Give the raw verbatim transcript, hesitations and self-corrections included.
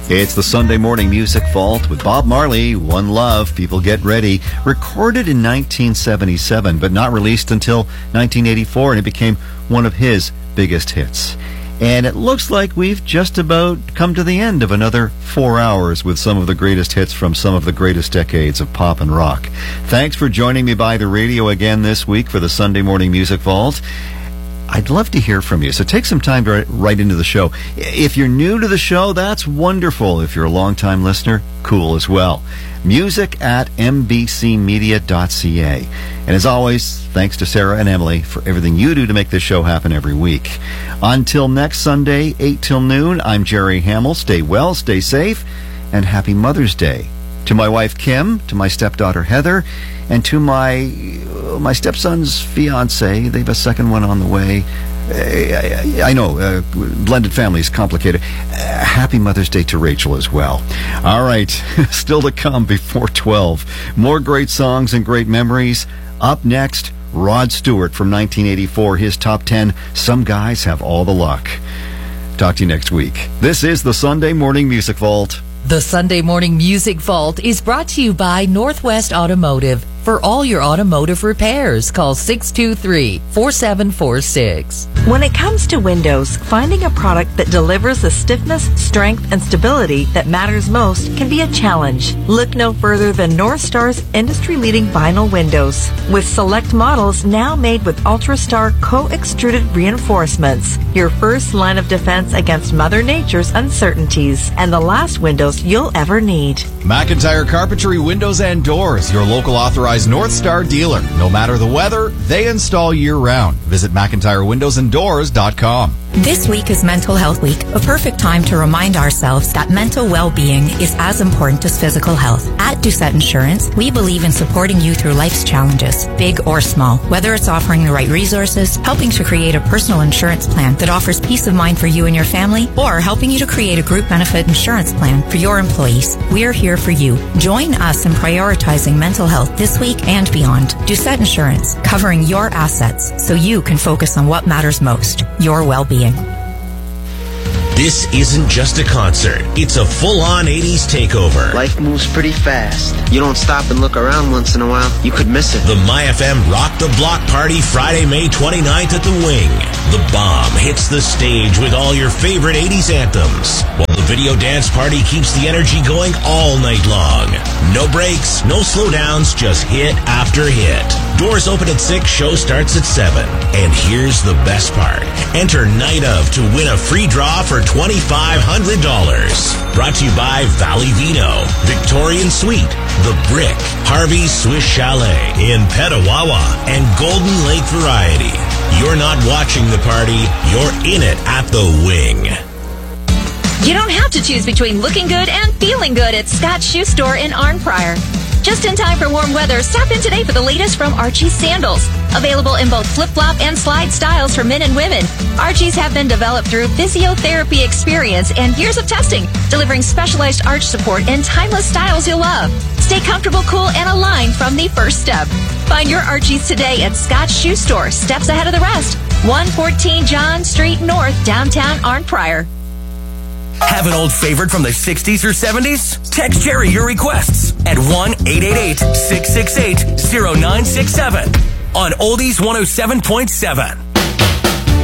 It's the Sunday Morning Music Vault with Bob Marley, One Love, People Get Ready. Recorded in nineteen seventy-seven, but not released until nineteen eighty-four, and it became one of his biggest hits. And it looks like we've just about come to the end of another four hours with some of the greatest hits from some of the greatest decades of pop and rock. Thanks for joining me by the radio again this week for the Sunday Morning Music Vault. I'd love to hear from you, so take some time to write into the show. If you're new to the show, that's wonderful. If you're a long-time listener, cool as well. Music at m b c media dot c a. And as always, thanks to Sarah and Emily for everything you do to make this show happen every week. Until next Sunday, eight till noon, I'm Jerry Hamill. Stay well, stay safe, and happy Mother's Day. To my wife, Kim, to my stepdaughter, Heather, and to my uh, my stepson's fiance. They have a second one on the way. Uh, I, I know, uh, blended family is complicated. Uh, happy Mother's Day to Rachel as well. All right, still to come before twelve. More great songs and great memories. Up next, Rod Stewart from nineteen eighty-four, his top ten, Some Guys Have All the Luck. Talk to you next week. This is the Sunday Morning Music Vault. The Sunday Morning Music Vault is brought to you by Northwest Automotive. For all your automotive repairs, call six two three, four seven four six. When it comes to windows, finding a product that delivers the stiffness, strength, and stability that matters most can be a challenge. Look no further than North Star's industry-leading vinyl windows. With select models now made with Ultrastar co-extruded reinforcements, your first line of defense against Mother Nature's uncertainties, and the last windows you'll ever need. McIntyre Carpentry Windows and Doors, your local authorized North Star dealer. No matter the weather, they install year-round. Visit McIntyre Windows and Doors dot com. This week is Mental Health Week, a perfect time to remind ourselves that mental well-being is as important as physical health. At Doucette Insurance, we believe in supporting you through life's challenges, big or small. Whether it's offering the right resources, helping to create a personal insurance plan that offers peace of mind for you and your family, or helping you to create a group benefit insurance plan for your employees, we're here for you. Join us in prioritizing mental health this week and beyond. Doucette Insurance, covering your assets so you can focus on what matters most, your well-being. This isn't just a concert. It's a full-on eighties takeover. Life moves pretty fast. You don't stop and look around once in a while, you could miss it. The My F M Rock the Block Party, Friday, May twenty-ninth at the Wing. The Bomb hits the stage with all your favorite eighties anthems, while the video dance party keeps the energy going all night long. No breaks, no slowdowns, just hit after hit. Doors open at six, show starts at seven. And here's the best part. Enter Night of to win a free draw for twenty-five hundred dollars. Brought to you by Valley Vino, Victorian Suite, The Brick, Harvey's Swiss Chalet in Petawawa, and Golden Lake Variety. You're not watching the party, you're in it at the Wing. You don't have to choose between looking good and feeling good at Scott's Shoe Store in Arnprior. Just in time for warm weather, stop in today for the latest from Archie's sandals. Available in both flip-flop and slide styles for men and women. Archie's have been developed through physiotherapy experience and years of testing, delivering specialized arch support and timeless styles you'll love. Stay comfortable, cool, and aligned from the first step. Find your Archie's today at Scott's Shoe Store, steps ahead of the rest. one fourteen John Street North, downtown Arnprior. Have an old favorite from the sixties or seventies? Text Jerry your requests at one eight eight eight, six six eight, zero nine six seven on Oldies one oh seven point seven.